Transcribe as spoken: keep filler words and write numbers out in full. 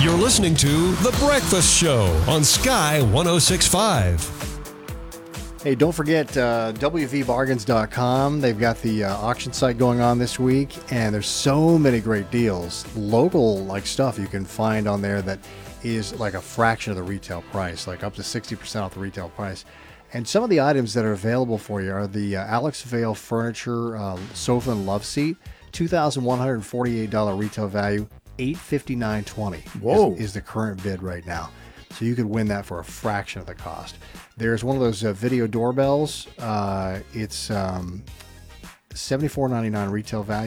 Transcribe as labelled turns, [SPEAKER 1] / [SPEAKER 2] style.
[SPEAKER 1] You're listening to The Breakfast Show on Sky one oh six point five.
[SPEAKER 2] Hey, don't forget uh, W V bargains dot com. They've got the uh, auction site going on this week, and there's so many great deals. Local like stuff you can find on there that is like a fraction of the retail price, like up to sixty percent off the retail price. And some of the items that are available for you are the uh, Alex Vale Furniture uh, Sofa and Love Seat, two thousand one hundred forty-eight dollars retail value, eight hundred fifty-nine dollars and twenty cents
[SPEAKER 3] Whoa.
[SPEAKER 2] is, is the current bid right now. So you could win that for a fraction of the cost. There's one of those uh, video doorbells. Uh, it's um, seventy-four ninety-nine retail value.